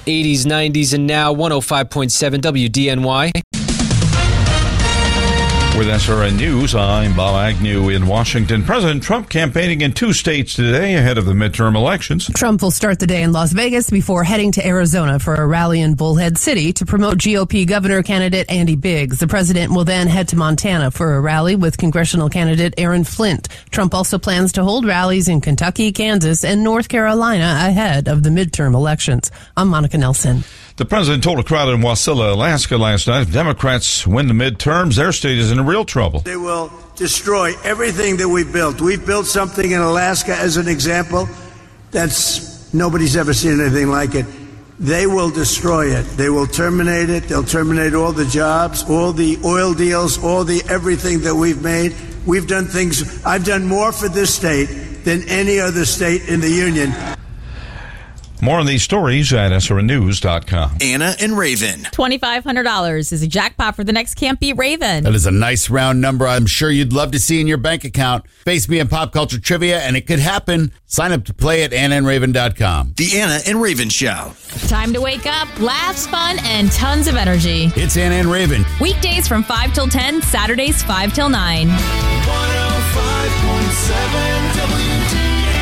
80s, 90s, and now 105.7 WDNY. With SRN News, I'm Bob Agnew in Washington. President Trump campaigning in 2 states today ahead of the midterm elections. Trump will start the day in Las Vegas before heading to Arizona for a rally in Bullhead City to promote GOP governor candidate Andy Biggs. The president will then head to Montana for a rally with congressional candidate Aaron Flint. Trump also plans to hold rallies in Kentucky, Kansas, and North Carolina ahead of the midterm elections. I'm Monica Nelson. The president told a crowd in Wasilla, Alaska last night, if Democrats win the midterms, their state is in real trouble. They will destroy everything that we've built. We've built something in Alaska, as an example, that's nobody's ever seen anything like it. They will destroy it. They will terminate it. They'll terminate all the jobs, all the oil deals, all the everything that we've made. We've done things. I've done more for this state than any other state in the union. More on these stories at SRNnews.com. Anna and Raven. $2,500 is a jackpot for the next Can't Beat Raven. That is a nice round number I'm sure you'd love to see in your bank account. Face me in pop culture trivia, and it could happen. Sign up to play at AnnaandRaven.com. The Anna and Raven Show. Time to wake up, laughs, fun, and tons of energy. It's Anna and Raven. Weekdays from 5 till 10, Saturdays 5 till 9. 105.7 WDNY.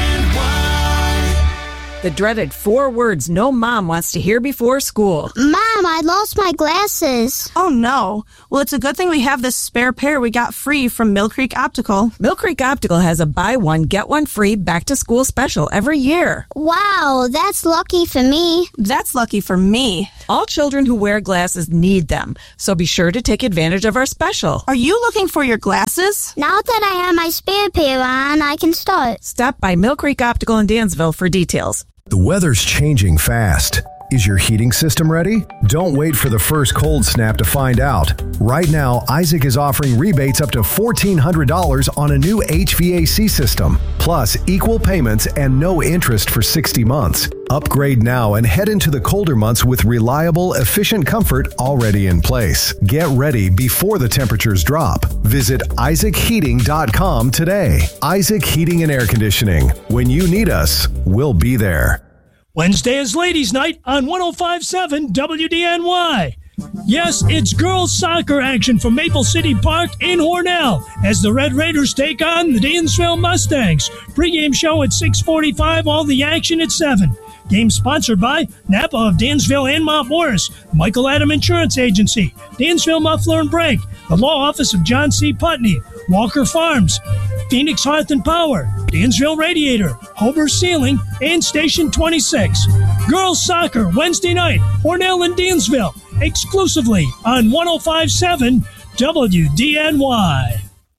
The dreaded 4 words no mom wants to hear before school. Mom, I lost my glasses. Oh, no. Well, it's a good thing we have this spare pair we got free from Mill Creek Optical. Mill Creek Optical has a buy one, get one free back-to-school special every year. Wow, that's lucky for me. That's lucky for me. All children who wear glasses need them, so be sure to take advantage of our special. Are you looking for your glasses? Now that I have my spare pair on, I can start. Stop by Mill Creek Optical in Dansville for details. The weather's changing fast. Is your heating system ready? Don't wait for the first cold snap to find out. Right now, Isaac is offering rebates up to $1,400 on a new HVAC system, plus equal payments and no interest for 60 months. Upgrade now and head into the colder months with reliable, efficient comfort already in place. Get ready before the temperatures drop. Visit IsaacHeating.com today. Isaac Heating and Air Conditioning. When you need us, we'll be there. Wednesday is Ladies' Night on 105.7 WDNY. Yes, it's girls soccer action from Maple City Park in Hornell as the Red Raiders take on the Dansville Mustangs. Pre-game show at 6:45, all the action at 7. Game sponsored by Napa of Dansville and Mount Morris, Michael Adam Insurance Agency, Dansville Muffler and Brake, the Law Office of John C. Putney, Walker Farms, Phoenix Hearth and Power, Dansville Radiator, Hober Ceiling, and Station 26. Girls Soccer, Wednesday night, Hornell and Dansville, exclusively on 105.7 WDNY.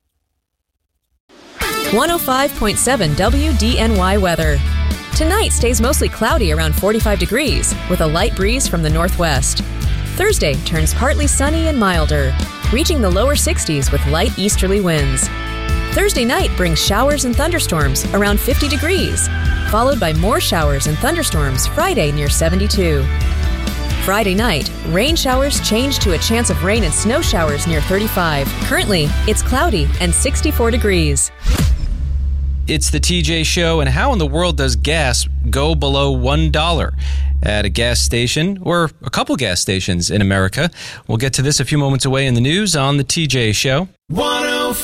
105.7 WDNY weather. Tonight stays mostly cloudy around 45 degrees with a light breeze from the northwest. Thursday turns partly sunny and milder, reaching the lower 60s with light easterly winds. Thursday night brings showers and thunderstorms around 50 degrees, followed by more showers and thunderstorms Friday near 72. Friday night, rain showers change to a chance of rain and snow showers near 35. Currently, it's cloudy and 64 degrees. It's the TJ Show, and how in the world does gas go below $1 at a gas station or a couple gas stations in America? We'll get to this a few moments away in the news on the TJ Show.